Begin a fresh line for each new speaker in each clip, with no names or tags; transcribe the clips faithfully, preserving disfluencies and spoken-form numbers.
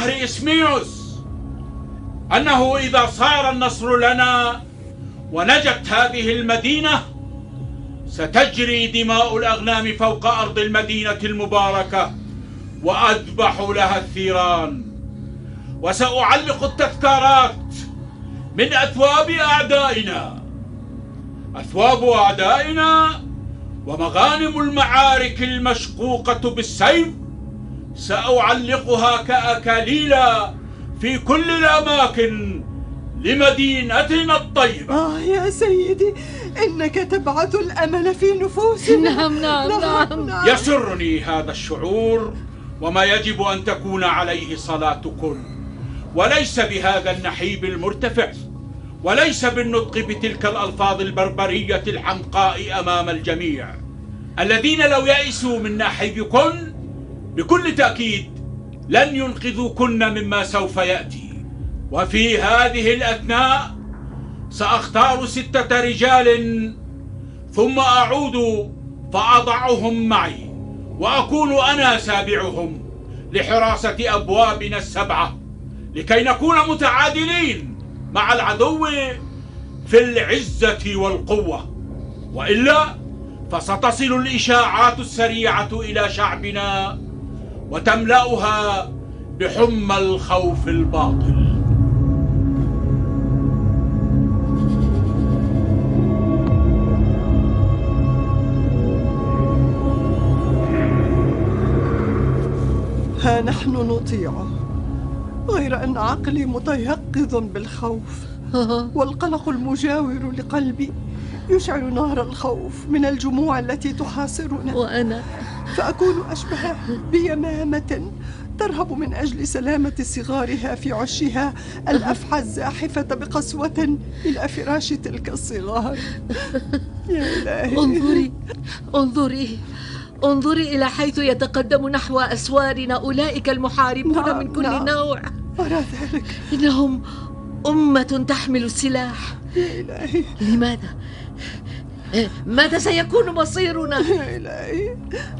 ظهر إسميوس أنه إذا صار النصر لنا ونجت هذه المدينة ستجري دماء الأغنام فوق أرض المدينة المباركة وأذبح لها الثيران، وسأعلق التذكارات من أثواب أعدائنا. أثواب أعدائنا ومغانم المعارك المشقوقة بالسيف سأعلقها كأكاليل في كل الأماكن لمدينتنا الطيبة.
آه يا سيدي، إنك تبعث الأمل في نفوسنا.
نعم نعم نعم, نعم.
يسرني هذا الشعور، وما يجب أن تكون عليه صلاتكم، وليس بهذا النحيب المرتفع، وليس بالنطق بتلك الألفاظ البربرية الحمقاء أمام الجميع الذين لو يئسوا من نحيبكن بكل تأكيد لن ينقذوكن مما سوف يأتي. وفي هذه الأثناء سأختار ستة رجال ثم أعود فأضعهم معي، وأكون أنا سابعهم لحراسة أبوابنا السبعة، لكي نكون متعادلين مع العدو في العزة والقوة، وإلا فستصل الإشاعات السريعة إلى شعبنا وتملأها بحمى الخوف الباطل.
ها نحن نطيعه، غير أن عقلي متيقظ بالخوف، والقلق المجاور لقلبي يشعل نار الخوف من الجموع التي تحاصرنا.
وأنا
فأكون أشبه بيمامة ترهب من أجل سلامة صغارها في عشها الأفعى الزاحفة بقسوة إلى فراش تلك الصغار. يا إلهي،
انظري انظري انظري إلى حيث يتقدم نحو أسوارنا أولئك المحاربون
نعم
من كل
نعم
نوع.
أرى ذلك.
إنهم أمة تحمل السلاح.
يا إلهي،
لماذا؟ ماذا سيكون مصيرنا؟
يا إلهي،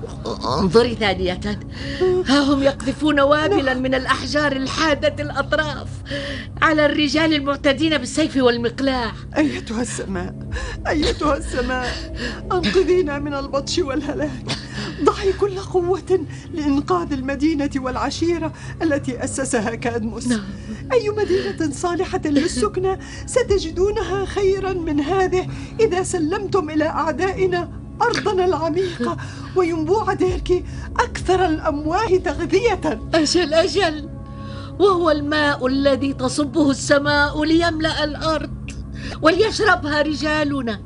انظري ثانية، ها هم يقذفون وابلا من الأحجار الحادة الأطراف على الرجال المعتدين بالسيف والمقلاع.
أيتها السماء، أيتها السماء، أنقذينا من البطش والهلاك. ضعي كل قوة لإنقاذ المدينة والعشيرة التي أسسها كادموس.
نعم.
أي مدينة صالحة للسكنى ستجدونها خيرا من هذه إذا سلمتم إلى أعدائنا أرضنا العميقة وينبوع ديركي أكثر الأمواه تغذية.
أجل أجل، وهو الماء الذي تصبه السماء ليملأ الأرض وليشربها رجالنا.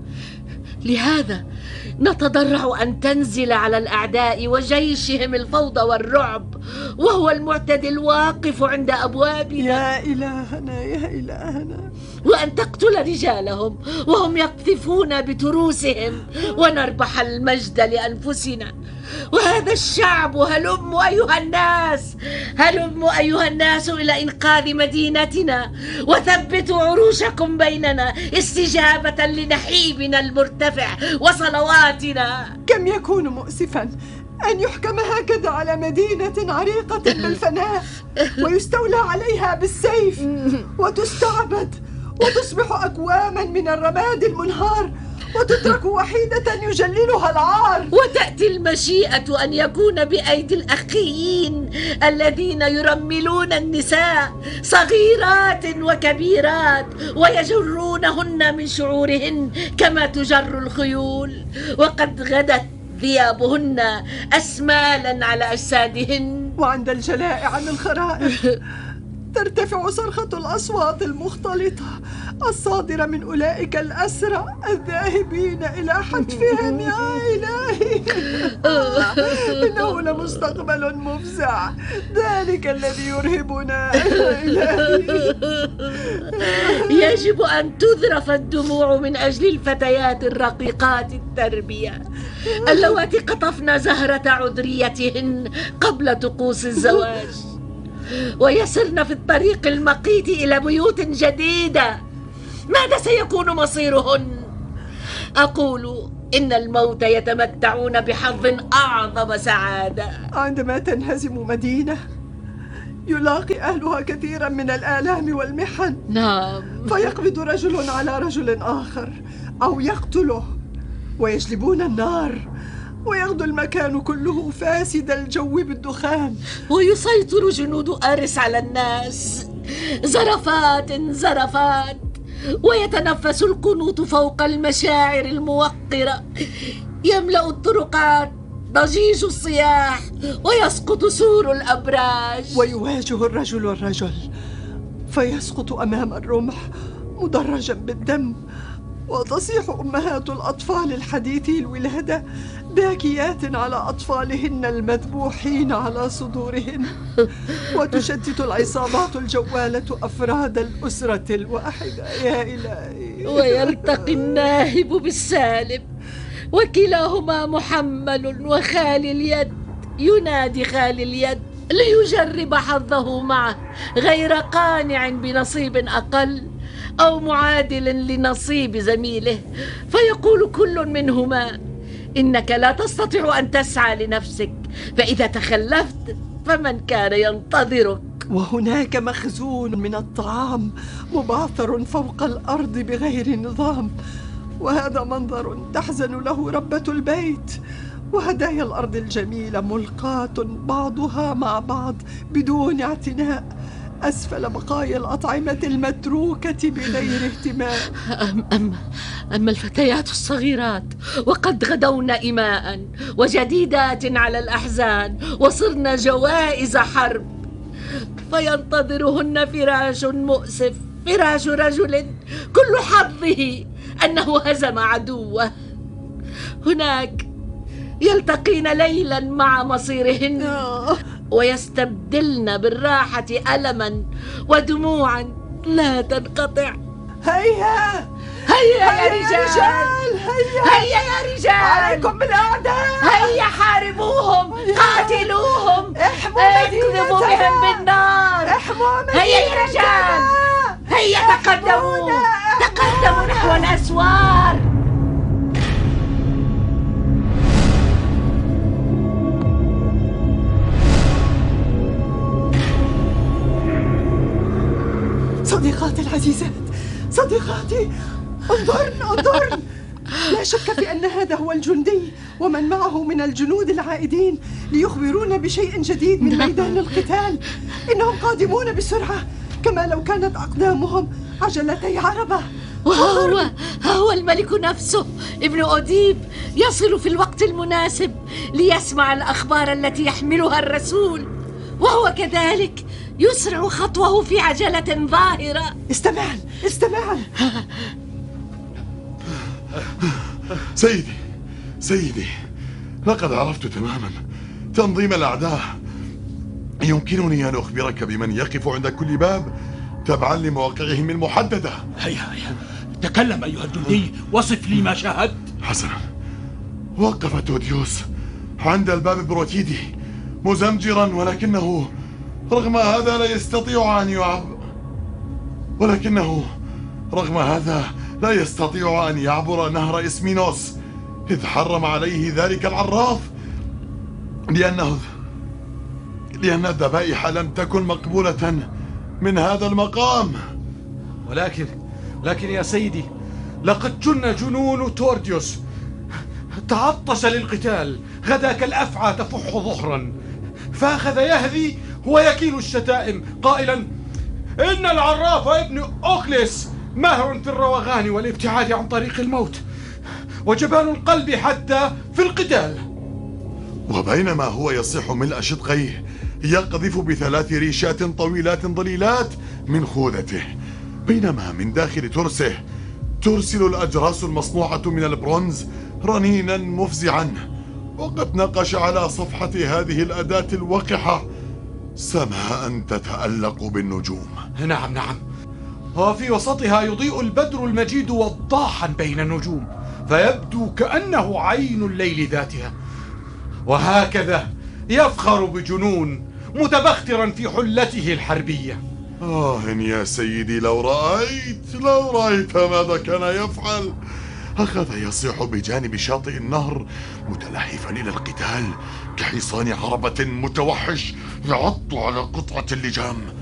لهذا نتضرع أن تنزل على الأعداء وجيشهم الفوضى والرعب، وهو المعتدي الواقف عند أبوابنا.
يا إلهنا يا إلهنا،
وأن تقتل رجالهم وهم يقذفون بتروسهم، ونربح المجد لأنفسنا. وهذا الشعب هلموا أيها الناس، هلموا أيها الناس إلى إنقاذ مدينتنا، وثبتوا عروشكم بيننا استجابة لنحيبنا المرتفع وصلواتنا.
كم يكون مؤسفا أن يحكم هكذا على مدينة عريقة بالفناء ويستولى عليها بالسيف وتستعبد وتصبح أكواما من الرماد المنهار وتترك وحيدة يجللها العار.
وتأتي المشيئة أن يكون بأيدي الأخيين الذين يرملون النساء صغيرات وكبيرات ويجرونهن من شعورهن كما تجر الخيول، وقد غدت ثيابهن أسمالا على أجسادهن.
وعند الجلاء عن الخرائف ترتفع صرخة الأصوات المختلطة الصادرة من أولئك الأسرى الذاهبين إلى حتفهم. يا إلهي، إنه لمستقبل مفزع، ذلك الذي يرهبنا. يا إلهي،
يجب أن تذرف الدموع من أجل الفتيات الرقيقات التربية اللواتي قطفن زهرة عذريتهن قبل طقوس الزواج، ويسرن في الطريق المقيت إلى بيوت جديدة. ماذا سيكون مصيرهن؟ أقول إن الموت يتمتعون بحظ أعظم سعادة
عندما تنهزم مدينة يلاقي أهلها كثيرا من الآلام والمحن.
نعم.
فيقبض رجل على رجل آخر أو يقتله، ويجلبون النار، ويغدو المكان كله فاسد الجو بالدخان.
ويسيطر جنود أرس على الناس، زرفات زرفات، ويتنفس القنوط فوق المشاعر الموقرة. يملأ الطرقات ضجيج الصياح، ويسقط سور الأبراج.
ويواجه الرجل الرجل فيسقط أمام الرمح مدرجا بالدم، وتصيح أمهات الأطفال الحديثي الولادة باكيات على أطفالهن المذبوحين على صدورهن. وتشتت العصابات الجوالة أفراد الأسرة الواحدة. يا إلهي.
ويلتقي الناهب بالسالب، وكلاهما محمل وخالي اليد. ينادي خالي اليد ليجرب حظه معه، غير قانع بنصيب أقل أو معادل لنصيب زميله. فيقول كل منهما: إنك لا تستطيع أن تسعى لنفسك، فإذا تخلفت فمن كان ينتظرك.
وهناك مخزون من الطعام مبعثر فوق الأرض بغير نظام، وهذا منظر تحزن له ربة البيت. وهدايا الأرض الجميلة ملقاة بعضها مع بعض بدون اعتناء أسفل بقايا الأطعمة المتروكة بغير اهتمام.
أم أم أما الفتيات الصغيرات وقد غدون إماء وجديدات على الأحزان، وصرن جوائز حرب، فينتظرهن فراش مؤسف، فراش رجل كل حظه أنه هزم عدوه. هناك يلتقين ليلا مع مصيرهن، ويستبدلن بالراحة ألما ودموعا لا تنقطع.
هيا
هيا يا رجال،
هيا
هيا يا رجال،
عليكم بالأعداء،
هيا حاربوهم، قاتلوهم، اكذبوا بهم بالنار. هيا يا رجال، هيا تقدموا، تقدموا نحو الأسوار.
صديقاتي العزيزات، صديقاتي، انظرن انظرن. لا شك في أن هذا هو الجندي ومن معه من الجنود العائدين ليخبرونا بشيء جديد من ميدان القتال. إنهم قادمون بسرعة كما لو كانت أقدامهم عجلتي عربة.
وهو هو الملك نفسه ابن أوديب يصل في الوقت المناسب ليسمع الأخبار التي يحملها الرسول، وهو كذلك يسرع خطوه في عجلة ظاهرة.
استمعن استمعن.
سيدي سيدي، لقد عرفت تماما تنظيم الأعداء. يمكنني أن أخبرك بمن يقف عند كل باب تبعا لمواقعهم المحددة.
هيا هيا تكلم أيها الجندي، وصف لي ما شاهدت.
حسنا، وقف توديوس عند الباب بروتيدي مزمجرا، ولكنه رغم هذا لا يستطيع أن يعبر ولكنه رغم هذا لا يستطيع أن يعبر نهر إسمينوس، إذ حرم عليه ذلك العراف لأنه لأن الذبائح لم تكن مقبولة من هذا المقام.
ولكن لكن يا سيدي، لقد جن جنون تورديوس، تعطش للقتال، غدا كالأفعى تفح ظهرا، فأخذ يهذي ويكيل الشتائم قائلا: إن العراف ابن أوكليس ماهر في الروغان والابتعاد عن طريق الموت، وجبان القلب حتى في القتال.
وبينما هو يصيح ملء شدقيه يقذف بثلاث ريشات طويلات ضليلات من خوذته، بينما من داخل ترسه ترسل الأجراس المصنوعة من البرونز رنينا مفزعا، وقد نقش على صفحة هذه الأداة الوقحة سماء تتألق بالنجوم.
نعم نعم، وفي وسطها يضيء البدر المجيد وضاحا بين النجوم، فيبدو كأنه عين الليل ذاتها. وهكذا يفخر بجنون متبخترا في حلته الحربية.
آه يا سيدي، لو رأيت لو رأيت ماذا كان يفعل أخذ يصيح بجانب شاطئ النهر متلهفا إلى القتال كحصان عربة متوحش يعض على قطعة اللجام.